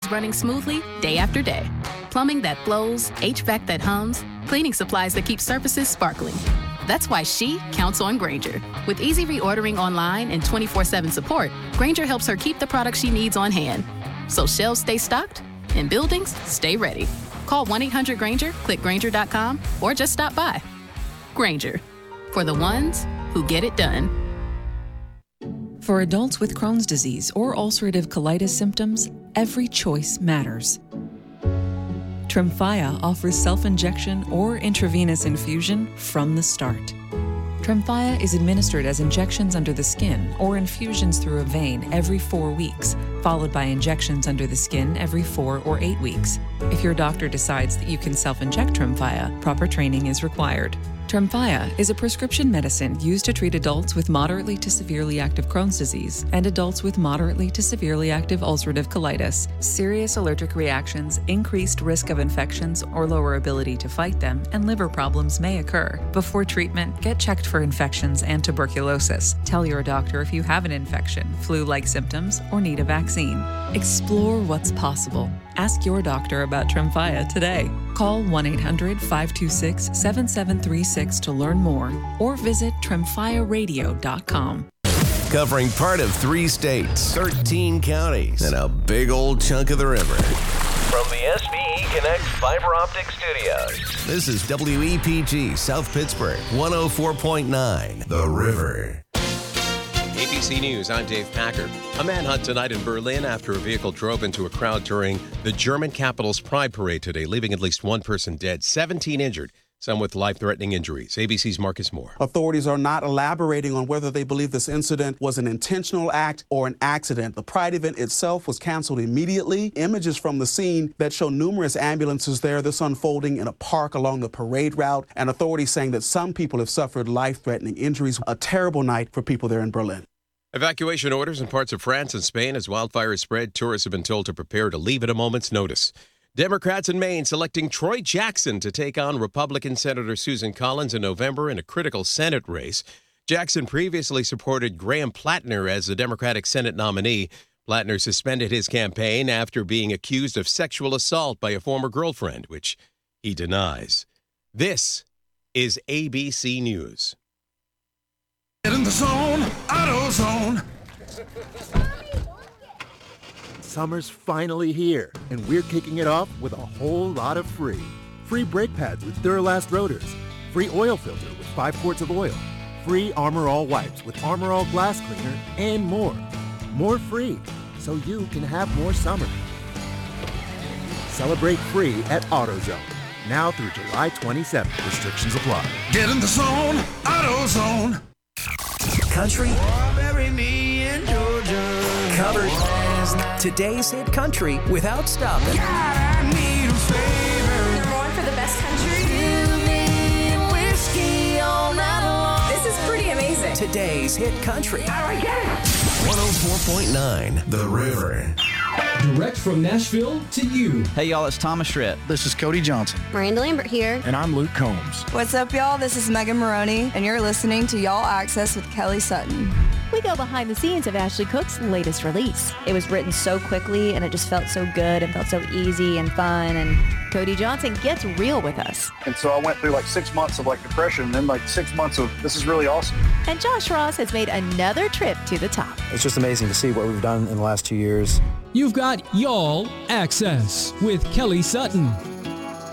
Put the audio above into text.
running smoothly day after day. Plumbing that flows, HVAC that hums, cleaning supplies that keep surfaces sparkling. That's why she counts on Grainger. With easy reordering online and 24/7 support, Grainger helps her keep the products she needs on hand. So shelves stay stocked and buildings stay ready. Call 1-800-GRAINGER, click Grainger.com, or just stop by. Grainger, for the ones who get it done. For adults with Crohn's disease or ulcerative colitis symptoms, every choice matters. Tremfya offers self-injection or intravenous infusion from the start. Tremfya is administered as injections under the skin or infusions through a vein every 4 weeks, followed by injections under the skin every 4 or 8 weeks. If your doctor decides that you can self-inject Tremfya, proper training is required. Tremfya is a prescription medicine used to treat adults with moderately to severely active Crohn's disease and adults with moderately to severely active ulcerative colitis. Serious allergic reactions, increased risk of infections or lower ability to fight them, and liver problems may occur. Before treatment, get checked for infections and tuberculosis. Tell your doctor if you have an infection, flu-like symptoms, or need a vaccine. Explore what's possible. Ask your doctor about Tremfya today. Call 1-800-526-7736 to learn more or visit tremfyaradio.com. Covering part of 3 states, 13 counties, and a big old chunk of the river. From the SBE Connect Fiber Optic Studios, this is WEPG South Pittsburgh, 104.9, The River. ABC News, I'm Dave Packer. A manhunt tonight in Berlin after a vehicle drove into a crowd during the German capital's Pride Parade today, leaving at least 1 person dead, 17 injured, some with life-threatening injuries. ABC's Marcus Moore. Authorities are not elaborating on whether they believe this incident was an intentional act or an accident. The Pride event itself was canceled immediately. Images from the scene that show numerous ambulances there, this unfolding in a park along the parade route, and authorities saying that some people have suffered life-threatening injuries. A terrible night for people there in Berlin. Evacuation orders in parts of France and Spain as wildfires spread. Tourists have been told to prepare to leave at a moment's notice. Democrats in Maine selecting Troy Jackson to take on Republican Senator Susan Collins in November in a critical Senate race. Jackson previously supported Graham Plattner as the Democratic Senate nominee. Plattner suspended his campaign after being accused of sexual assault by a former girlfriend, which he denies. This is ABC News. Get in the zone, AutoZone. Summer's finally here, and we're kicking it off with a whole lot of free. Free brake pads with Duralast rotors. Free oil filter with 5 quarts of oil. Free Armor All wipes with Armor All glass cleaner, and more. More free, so you can have more summer. Celebrate free at AutoZone. Now through July 27th. Restrictions apply. Get in the zone, AutoZone. Country. Oh, bury me in Georgia. Covered. Today's hit country without stopping. God, I need a favor. You're going for the best country? Whiskey all night long. This is pretty amazing. Today's hit country. I get it. 104.9, The River. Direct from Nashville to you. Hey, y'all, it's Thomas Schritt. This is Cody Johnson. Miranda Lambert here. And I'm Luke Combs. What's up, y'all? This is Megan Maroney, and you're listening to Y'all Access with Kelly Sutton. We go behind the scenes of Ashley Cook's latest release. It was written so quickly, and it just felt so good and felt so easy and fun, and Cody Johnson gets real with us. And so I went through 6 months of depression, and then 6 months of this is really awesome. And Josh Ross has made another trip to the top. It's just amazing to see what we've done in the last 2 years. You've got Y'all Access with Kelly Sutton.